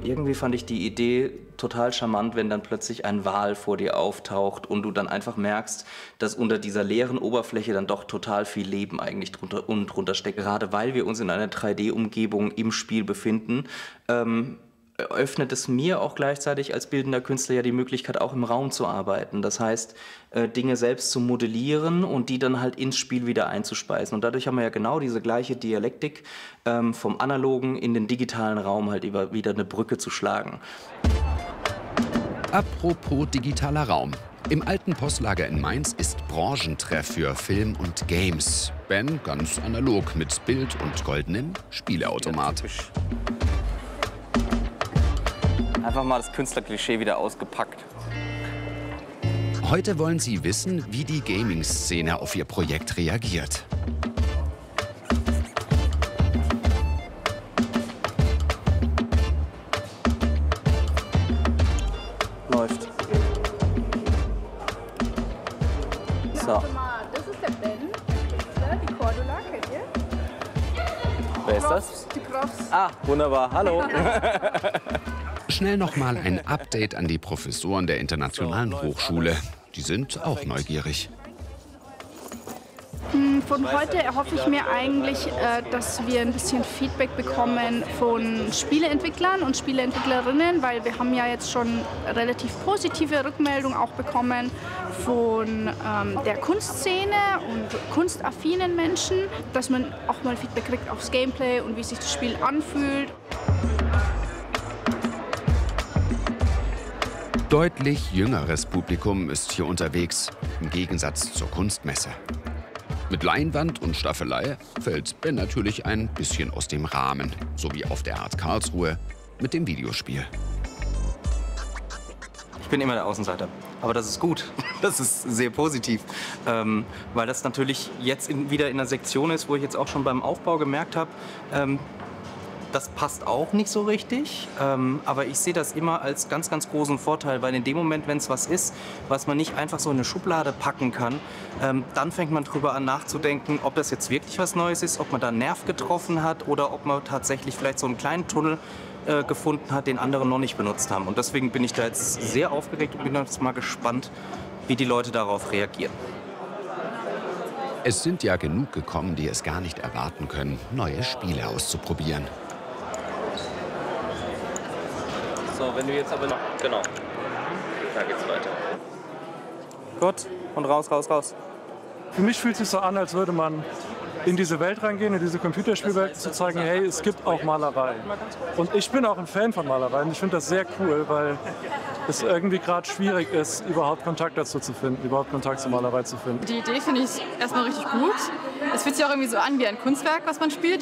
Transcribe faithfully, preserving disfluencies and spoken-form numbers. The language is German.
irgendwie fand ich die Idee total charmant, wenn dann plötzlich ein Wal vor dir auftaucht und du dann einfach merkst, dass unter dieser leeren Oberfläche dann doch total viel Leben eigentlich drunter und drunter steckt. Gerade weil wir uns in einer drei D-Umgebung im Spiel befinden, ähm, öffnet es mir auch gleichzeitig als bildender Künstler ja die Möglichkeit, auch im Raum zu arbeiten. Das heißt, äh, Dinge selbst zu modellieren und die dann halt ins Spiel wieder einzuspeisen. Und dadurch haben wir ja genau diese gleiche Dialektik, ähm, vom analogen in den digitalen Raum halt über, wieder eine Brücke zu schlagen. Apropos digitaler Raum. Im alten Postlager in Mainz ist Branchentreff für Film und Games. Ben ganz analog mit Bild und goldenem Spieleautomat. Einfach mal das Künstlerklischee wieder ausgepackt. Heute wollen Sie wissen, wie die Gaming-Szene auf Ihr Projekt reagiert. Läuft. So. Das ist der Ben, die Cordula, kennt ihr? Wer ist das? Die Profs. Ah, wunderbar. Hallo. Schnell noch mal ein Update an die Professoren der Internationalen Hochschule. Die sind auch neugierig. Von heute erhoffe ich mir eigentlich, dass wir ein bisschen Feedback bekommen von Spieleentwicklern und Spieleentwicklerinnen, weil wir haben ja jetzt schon relativ positive Rückmeldungen auch bekommen von ähm, der Kunstszene und kunstaffinen Menschen, dass man auch mal Feedback kriegt aufs Gameplay und wie sich das Spiel anfühlt. Deutlich jüngeres Publikum ist hier unterwegs, im Gegensatz zur Kunstmesse. Mit Leinwand und Staffelei fällt Ben natürlich ein bisschen aus dem Rahmen, so wie auf der Art Karlsruhe mit dem Videospiel. Ich bin immer der Außenseiter, aber das ist gut, das ist sehr positiv, ähm, weil das natürlich jetzt in, wieder in einer Sektion ist, wo ich jetzt auch schon beim Aufbau gemerkt habe, ähm, das passt auch nicht so richtig, ähm, aber ich sehe das immer als ganz, ganz großen Vorteil, weil in dem Moment, wenn es was ist, was man nicht einfach so in eine Schublade packen kann, ähm, dann fängt man drüber an nachzudenken, ob das jetzt wirklich was Neues ist, ob man da einen Nerv getroffen hat oder ob man tatsächlich vielleicht so einen kleinen Tunnel äh, gefunden hat, den andere noch nicht benutzt haben. Und deswegen bin ich da jetzt sehr aufgeregt und bin jetzt mal gespannt, wie die Leute darauf reagieren. Es sind ja genug gekommen, die es gar nicht erwarten können, neue Spiele auszuprobieren. So, wenn du jetzt aber noch... Genau. Da geht's weiter. Gut. Und raus, raus, raus. Für mich fühlt es sich so an, als würde man in diese Welt reingehen, in diese Computerspielwelt, zu zeigen, hey, es gibt auch Malerei. Und ich bin auch ein Fan von Malerei und ich finde das sehr cool, weil es irgendwie gerade schwierig ist, überhaupt Kontakt dazu zu finden, überhaupt Kontakt zur Malerei zu finden. Die Idee finde ich erstmal richtig gut. Es fühlt sich auch irgendwie so an wie ein Kunstwerk, was man spielt.